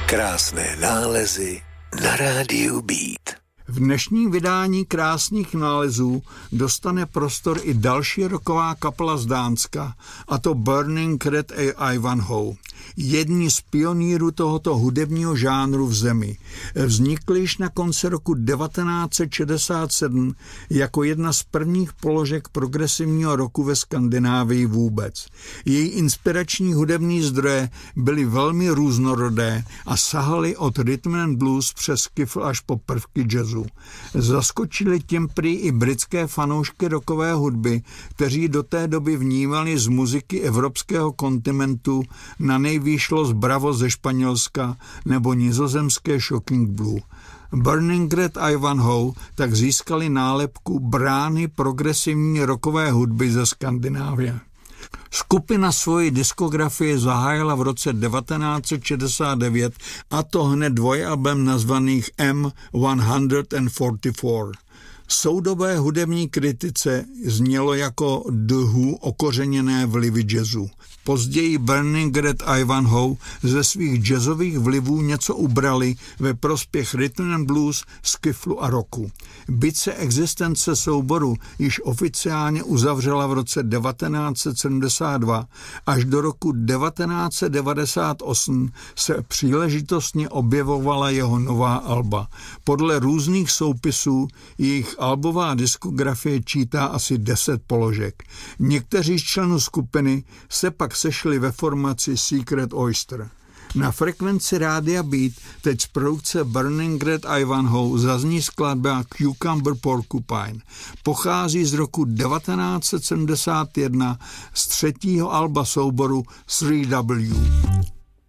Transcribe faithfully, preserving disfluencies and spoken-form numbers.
Krásné nálezy na rádiu Beat. V dnešním vydání Krásných nálezů dostane prostor i další rocková kapela z Dánska, a to Burning Red Ivanhoe, jedni z pionýrů tohoto hudebního žánru v zemi. Vznikli již na konci roku devatenáct set šedesát sedm jako jedna z prvních položek progresivního rocku ve Skandinávii vůbec. Její inspirační hudební zdroje byly velmi různorodé a sahaly od rhythm and blues přes skiffle až po prvky jazzu. Zaskočili tím prý i britské fanoušky rockové hudby, kteří do té doby vnímali z muziky evropského kontinentu na nejvýš Los Bravos ze Španělska nebo nizozemské Shocking Blue. Burning Red Ivanhoe tak získali nálepku brány progresivní rockové hudby ze Skandinávie. Skupina svoji diskografii zahájila v roce devatenáct set šedesát devět, a to hned dvojalbem nazvaných M sto čtyřicet čtyři. Soudobé hudební kritice znělo jako The Who okořeněné vlivy jazzu. Později Burning Red Ivanhoe ze svých jazzových vlivů něco ubrali ve prospěch rhythm and blues, skifflu a rocku. Byť se existence souboru již oficiálně uzavřela v roce devatenáct set sedmdesát dva, až do roku devatenáct set devadesát osm se příležitostně objevovala jeho nová alba. Podle různých soupisů jejich albová diskografie čítá asi deset položek. Někteří z členů skupiny se pak sešli ve formaci Secret Oyster. Na frekvenci rádia Beat teď z produkce Burning Red Ivanhoe zazní skladba Cucumber Porcupine. Pochází z roku devatenáct set sedmdesát jedna z třetího alba souboru tři W.